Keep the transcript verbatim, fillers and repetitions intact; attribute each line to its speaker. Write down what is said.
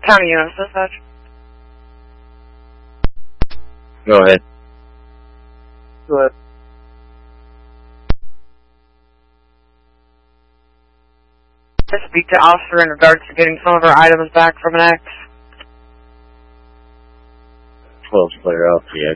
Speaker 1: County units, dispatch.
Speaker 2: Go ahead.
Speaker 1: Go ahead. To speak to officer in regards to getting some of our items back from an X.
Speaker 2: twelve's clear out, yeah.